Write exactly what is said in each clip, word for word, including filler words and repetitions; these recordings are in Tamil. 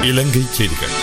இலங்கை செய்திகள்.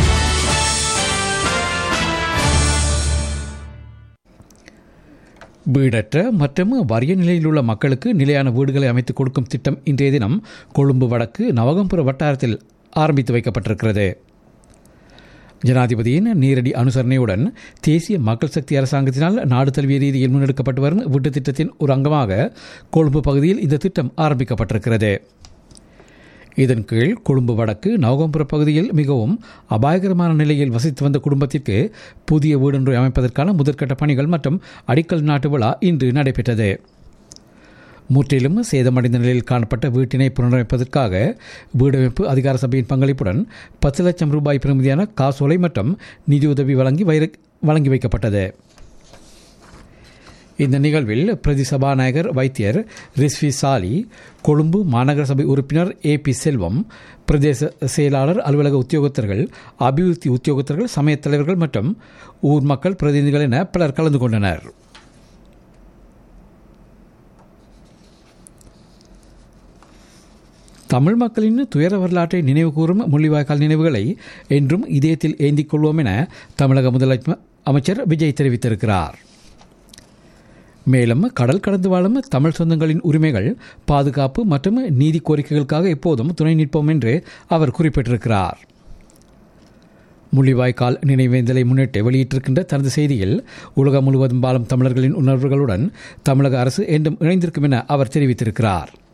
வீடற்ற மற்றும் வறிய நிலையில் உள்ள மக்களுக்கு நிலையான வீடுகளை அமைத்துக் கொடுக்கும் திட்டம் இன்றைய தினம் கொழும்பு வடக்கு நவகம்புர வட்டாரத்தில் ஆரம்பித்து வைக்கப்பட்டிருக்கிறது. ஜனாதிபதியின் நேரடி அனுசரணையுடன் தேசிய மக்கள் சக்தி அரசாங்கத்தினால் நாடு தழுவிய ரீதியில் முன்னெடுக்கப்பட்டு வரும் வீட்டு திட்டத்தின் ஒரு அங்கமாக கொழும்பு பகுதியில் இந்த திட்டம் ஆரம்பிக்கப்பட்டிருக்கிறது. இதன் கீழ் கொழும்பு வடக்கு நவகம்புர பகுதியில் மிகவும் அபாயகரமான நிலையில் வசித்து வந்த குடும்பத்திற்கு புதிய வீடொன்றை அமைப்பதற்கான முதற்கட்ட பணிகள் மற்றும் அடிக்கல் நாட்டு விழா இன்று நடைபெற்றது. முற்றிலும் சேதமடைந்த நிலையில் காணப்பட்ட வீட்டினை புனரமைப்பதற்காக வீடமைப்பு அதிகார சபையின் பங்களிப்புடன் பத்து லட்சம் ரூபாய் பெறுமதியான காசோலை மற்றும் நிதியுதவி வழங்கி வழங்கி வைக்கப்பட்டது. இந்த நிகழ்வில் பிரதி சபாநாயகர் வைத்தியர் ரிஸ்வி சாலி, கொழும்பு மாநகர சபை உறுப்பினர் ஏ பி செல்வம், பிரதேச செயலாளர் அலுவலக உத்தியோகத்தர்கள், அபிவிருத்தி உத்தியோகத்தர்கள், சமயத் தலைவர்கள் மற்றும் ஊர் மக்கள் பிரதிநிதிகள் என பலர் கலந்து கொண்டனர். தமிழ் மக்களின் துயர வரலாற்றை நினைவு கூறும் முள்ளிவாய்க்கால் நினைவுகளை என்றும் இதயத்தில் ஏந்திக் கொள்வோம் என தமிழக முதலமைச்சர் அமைச்சர் விஜய் தெரிவித்திருக்கிறார். மேலும் கடல் கடந்து வாழும் தமிழ் சொந்தங்களின் உரிமைகள், பாதுகாப்பு மற்றும் நீதி கோரிக்கைகளுக்காக எப்போதும் துணை நிற்போம் என்று அவர் குறிப்பிட்டிருக்கிறார். முள்ளிவாய்க்கால் நினைவேந்தலை முன்னிட்டு வெளியிட்டிருக்கின்ற தனது செய்தியில் உலகம் முழுவதும் வாழும் தமிழர்களின் உணர்வுகளுடன் தமிழக அரசு என்றும் இணைந்திருக்கும் என அவர் தெரிவித்திருக்கிறார்.